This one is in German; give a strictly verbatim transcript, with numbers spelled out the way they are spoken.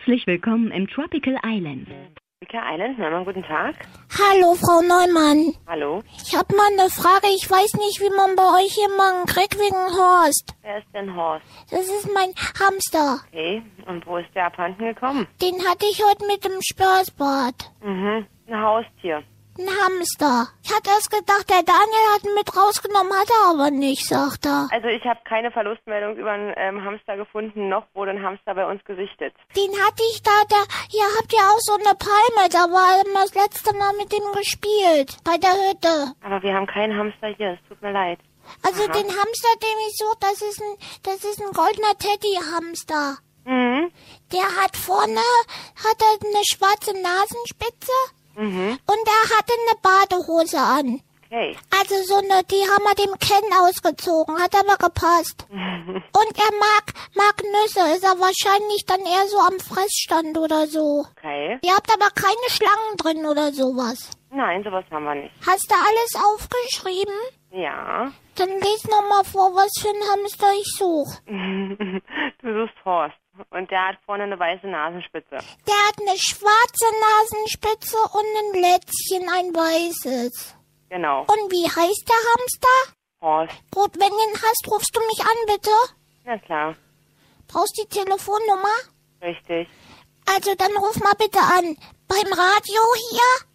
Herzlich willkommen im Tropical Island. Tropical Island, Neumann, guten Tag. Hallo, Frau Neumann. Hallo. Ich habe mal eine Frage. Ich weiß nicht, wie man bei euch jemanden kriegt wegen Horst. Wer ist denn Horst? Das ist mein Hamster. Okay, und wo ist der abhanden gekommen? Den hatte ich heute mit dem Spaßbad. Mhm, ein Haustier. Ein Hamster. Ich hatte erst gedacht, der Daniel hat ihn mit rausgenommen, hat er aber nicht, sagt er. Also ich habe keine Verlustmeldung über einen ähm, Hamster gefunden, noch wurde ein Hamster bei uns gesichtet. Den hatte ich da, da, hier habt ihr auch so eine Palme, da war immer das letzte Mal mit dem gespielt, bei der Hütte. Aber wir haben keinen Hamster hier, es tut mir leid. Also Aha. den Hamster, den ich suche, das ist ein, das ist ein goldener Teddy-Hamster. Mhm. Der hat vorne, hat er eine schwarze Nasenspitze. Mhm. Und er hatte eine Badehose an. Okay. Also so eine, die haben wir dem Ken ausgezogen, hat aber gepasst. Und er mag, mag Nüsse, ist er wahrscheinlich dann eher so am Fressstand oder so. Okay. Ihr habt aber keine Schlangen drin oder sowas. Nein, sowas haben wir nicht. Hast du alles aufgeschrieben? Ja. Dann lies noch mal vor, was für ein Hamster ich suche. Du suchst Horst. Und der hat vorne eine weiße Nasenspitze. Der hat eine schwarze Nasenspitze und ein Lätzchen, ein weißes. Genau. Und wie heißt der Hamster? Horst. Gut, wenn du ihn hast, rufst du mich an, bitte. Na klar. Brauchst die Telefonnummer? Richtig. Also dann ruf mal bitte an. Beim Radio hier?